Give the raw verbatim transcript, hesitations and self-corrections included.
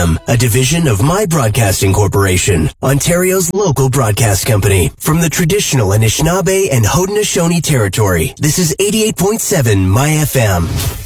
a division of My Broadcasting Corporation, Ontario's local broadcast company. From the traditional Anishinaabe and Haudenosaunee territory, this is eighty-eight point seven My F M.